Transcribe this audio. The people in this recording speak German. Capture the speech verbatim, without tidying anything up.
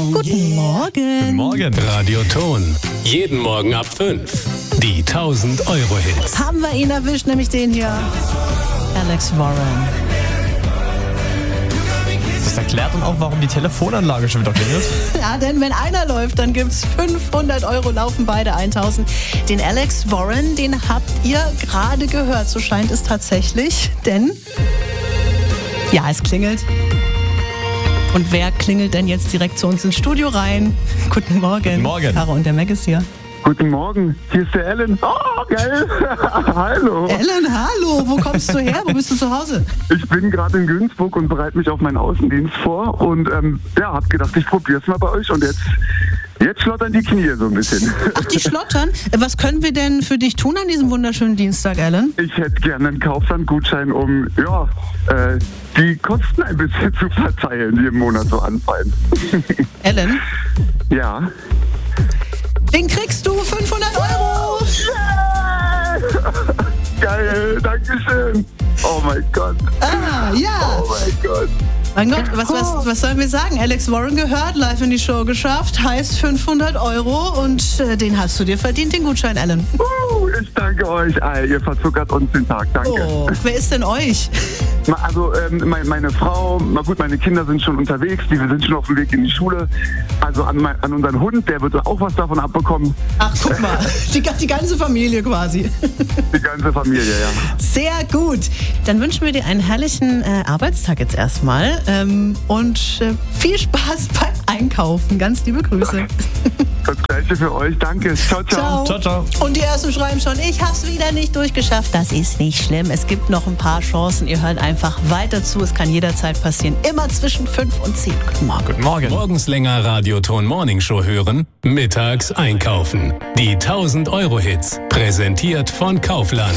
Guten Morgen. Guten Morgen. Radioton. Jeden Morgen ab fünf. Die tausend Euro Hits. Haben wir ihn erwischt, nämlich den hier. Alex Warren. Das erklärt dann auch, warum die Telefonanlage schon wieder klingelt. Ja, denn wenn einer läuft, dann gibt's fünfhundert Euro, laufen beide tausend. Den Alex Warren, den habt ihr gerade gehört. So scheint es tatsächlich, denn ja, es klingelt. Und wer klingelt denn jetzt direkt zu uns ins Studio rein? Guten Morgen. Guten Morgen. Caro und der Mac ist hier. Guten Morgen, hier ist der Alan. Oh, geil. Hallo. Alan, hallo. Wo kommst du her? Wo bist du zu Hause? Ich bin gerade in Günzburg und bereite mich auf meinen Außendienst vor. Und ähm, ja, hab gedacht, ich probiere es mal bei euch. Und jetzt, jetzt schlottern die Knie so ein bisschen. Ach, die schlottern? Was können wir denn für dich tun an diesem wunderschönen Dienstag, Alan? Ich hätte gerne einen Kauflandgutschein, um ja, äh, die Kosten ein bisschen zu verteilen, die im Monat so anfallen. Alan? Ja. Den kriegst du, fünfhundert Euro! Geil, Dankeschön. Oh mein Gott. Ah, ja. Oh mein Gott. Mein Gott, was, was, was sollen wir sagen? Alex Warren gehört, live in die Show geschafft, heißt fünfhundert Euro und äh, den hast du dir verdient, den Gutschein, Alan. Uh, ich danke euch. Ey, ihr verzuckert uns den Tag. Danke. Oh, wer ist denn euch? Also ähm, meine, meine Frau, na gut, meine Kinder sind schon unterwegs, die sind schon auf dem Weg in die Schule. Also an, mein, an unseren Hund, der wird auch was davon abbekommen. Ach, guck mal, die, die ganze Familie quasi. Die ganze Familie, ja. Sehr gut. Dann wünschen wir dir einen herrlichen äh, Arbeitstag jetzt erstmal ähm, und äh, viel Spaß beim Einkaufen. Ganz liebe Grüße. Das Gleiche für euch. Danke. Ciao, ciao. Ciao, ciao. Und die ersten schreiben schon, ich hab's wieder nicht durchgeschafft. Das ist nicht schlimm. Es gibt noch ein paar Chancen. Ihr hört einfach weiter zu. Es kann jederzeit passieren. Immer zwischen fünf und zehn. Guten Morgen. Guten Morgen. Morgens länger Radioton Morning Show hören, mittags einkaufen. Die tausend Euro Hits. Präsentiert von Kaufland.